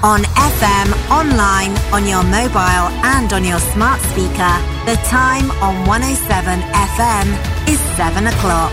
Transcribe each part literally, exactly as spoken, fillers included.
On F M, online, on your mobile and on your smart speaker, the time on one oh seven F M is seven o'clock.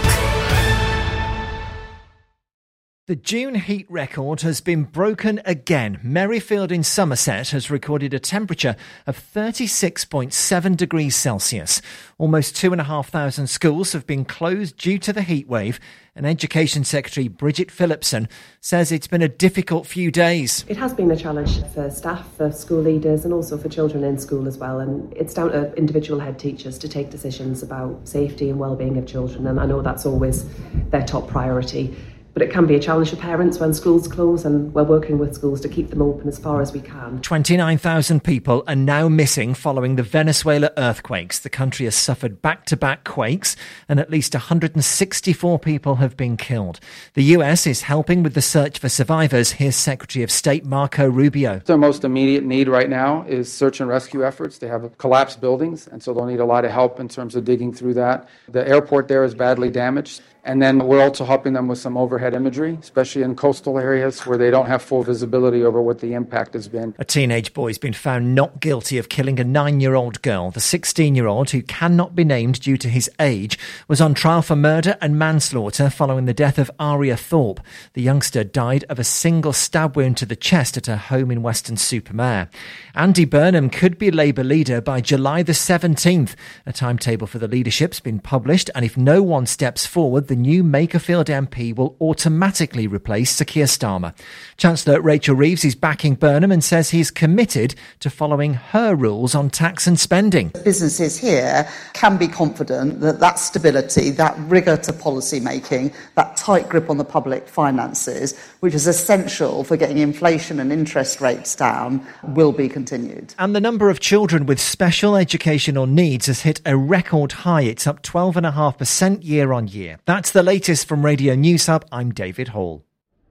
The June heat record has been broken again. Merrifield in Somerset has recorded a temperature of thirty-six point seven degrees Celsius. Almost two and a half thousand schools have been closed due to the heat wave, and Education Secretary Bridget Phillipson says it's been a difficult few days. It has been a challenge for staff, for school leaders and also for children in school as well, and it's down to individual head teachers to take decisions about safety and well-being of children, and I know that's always their top priority. But it can be a challenge for parents when schools close, and we're working with schools to keep them open as far as we can. twenty-nine thousand people are now missing following the Venezuela earthquakes. The country has suffered back-to-back quakes, and at least one hundred sixty-four people have been killed. The U S is helping with the search for survivors. Here's Secretary of State Marco Rubio. Their most immediate need right now is search and rescue efforts. They have collapsed buildings, and so they'll need a lot of help in terms of digging through that. The airport there is badly damaged. And then we're also helping them with some overhead imagery, especially in coastal areas where they don't have full visibility over what the impact has been. A teenage boy's been found not guilty of killing a nine-year-old girl. The sixteen-year-old, who cannot be named due to his age, was on trial for murder and manslaughter following the death of Aria Thorpe. The youngster died of a single stab wound to the chest at her home in Weston-super-Mare. Andy Burnham could be Labour leader by July the seventeenth. A timetable for the leadership's been published, and if no one steps forward, the new Makerfield M P will automatically replace Sir Keir Starmer. Chancellor Rachel Reeves is backing Burnham and says he's committed to following her rules on tax and spending. Businesses here can be confident that that stability, that rigour to policy making, that tight grip on the public finances, which is essential for getting inflation and interest rates down, will be continued. And the number of children with special educational needs has hit a record high. It's up twelve point five percent year on year. That's the latest from Radio News Hub. I'm David Hall.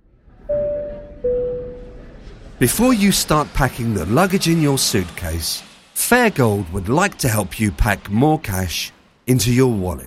Before you start packing the luggage in your suitcase, Fairgold would like to help you pack more cash into your wallet.